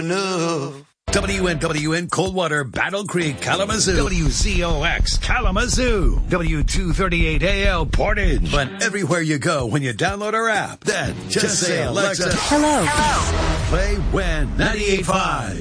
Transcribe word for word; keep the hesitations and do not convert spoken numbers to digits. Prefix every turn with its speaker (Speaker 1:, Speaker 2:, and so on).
Speaker 1: enough.
Speaker 2: W N W N Coldwater, Battle Creek, Kalamazoo. W Z O X, Kalamazoo. W two thirty-eight A L, Portage. But everywhere you go when you download our app, then just, just say, Alexa,
Speaker 3: hello. Hello.
Speaker 2: Play When ninety-eight point five.